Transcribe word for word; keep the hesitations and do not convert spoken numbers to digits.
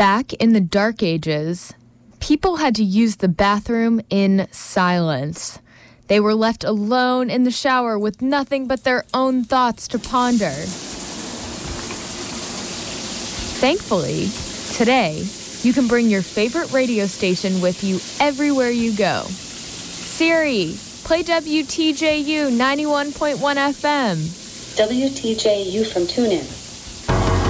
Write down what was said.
Back in the dark ages, people had to use the bathroom in silence. They were left alone in the shower with nothing but their own thoughts to ponder. Thankfully, today, you can bring your favorite radio station with you everywhere you go. Siri, play W T J U ninety-one point one F M. W T J U from TuneIn.